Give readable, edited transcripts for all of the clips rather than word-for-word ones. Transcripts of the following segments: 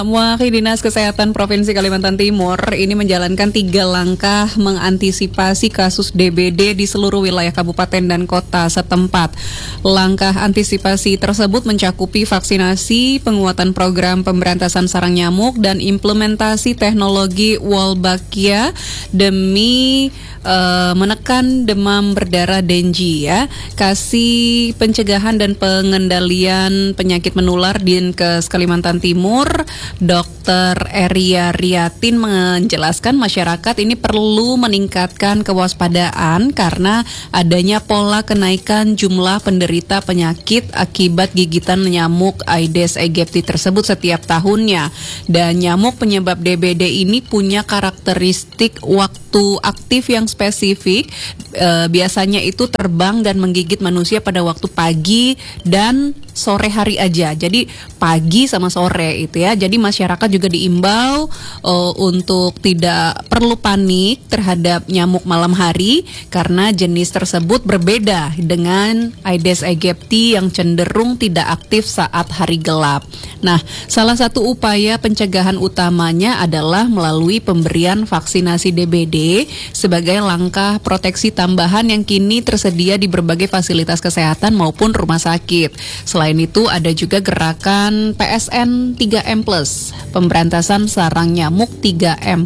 Wakil Dinas Kesehatan Provinsi Kalimantan Timur ini menjalankan 3 langkah mengantisipasi kasus DBD di seluruh wilayah kabupaten dan kota setempat. Langkah antisipasi tersebut mencakupi vaksinasi, penguatan program pemberantasan sarang nyamuk, dan implementasi teknologi Wolbachia demi menekan demam berdarah Dengue ya. Kasih pencegahan dan pengendalian penyakit menular Dinkes Kalimantan Timur, Dr. Eria Riatin menjelaskan masyarakat ini perlu meningkatkan kewaspadaan karena adanya pola kenaikan jumlah penderita penyakit akibat gigitan nyamuk Aedes aegypti tersebut setiap tahunnya. Dan nyamuk penyebab DBD ini punya karakteristik waktu aktif yang spesifik, biasanya itu terbang dan menggigit manusia pada waktu pagi dan sore hari aja. Jadi pagi sama sore itu ya. Jadi masyarakat juga diimbau untuk tidak perlu panik terhadap nyamuk malam hari karena jenis tersebut berbeda dengan Aedes aegypti yang cenderung tidak aktif saat hari gelap. Nah, salah satu upaya pencegahan utamanya adalah melalui pemberian vaksinasi DBD sebagai langkah proteksi tambahan yang kini tersedia di berbagai fasilitas kesehatan maupun rumah sakit. Selain itu ada juga gerakan PSN 3M+, pemberantasan sarang nyamuk 3M+,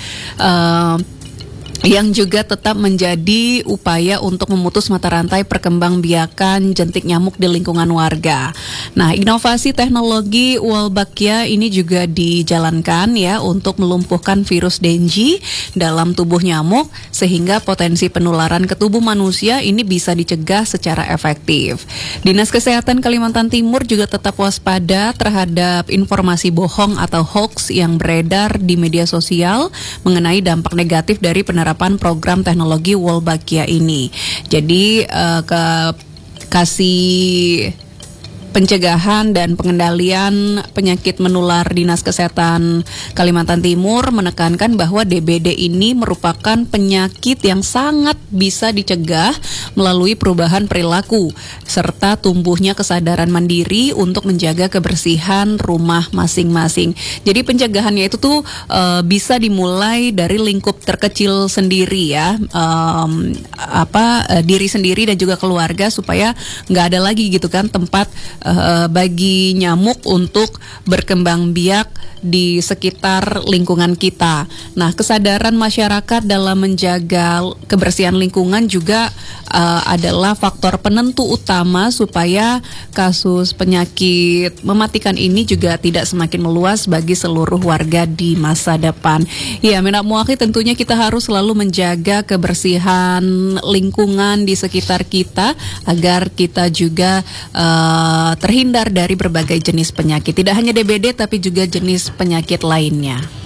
yang juga tetap menjadi upaya untuk memutus mata rantai perkembangbiakan jentik nyamuk di lingkungan warga. Nah, inovasi teknologi Wolbachia ini juga dijalankan ya untuk melumpuhkan virus Dengue dalam tubuh nyamuk sehingga potensi penularan ke tubuh manusia ini bisa dicegah secara efektif. Dinas Kesehatan Kalimantan Timur juga tetap waspada terhadap informasi bohong atau hoax yang beredar di media sosial mengenai dampak negatif dari penerapan program teknologi Wolbachia ini. Jadi kasih pencegahan dan pengendalian penyakit menular Dinas Kesehatan Kalimantan Timur menekankan bahwa DBD ini merupakan penyakit yang sangat bisa dicegah melalui perubahan perilaku serta tumbuhnya kesadaran mandiri untuk menjaga kebersihan rumah masing-masing. Jadi pencegahannya itu tuh bisa dimulai dari lingkup terkecil sendiri ya, diri sendiri dan juga keluarga supaya nggak ada lagi gitu kan tempat bagi nyamuk untuk berkembang biak di sekitar lingkungan kita. Nah, kesadaran masyarakat dalam menjaga kebersihan lingkungan juga adalah faktor penentu utama supaya kasus penyakit mematikan ini juga tidak semakin meluas bagi seluruh warga di masa depan. Ya, Menak Muaki, tentunya kita harus selalu menjaga kebersihan lingkungan di sekitar kita agar kita juga terhindar dari berbagai jenis penyakit. Tidak hanya DBD tapi juga jenis penyakit lainnya.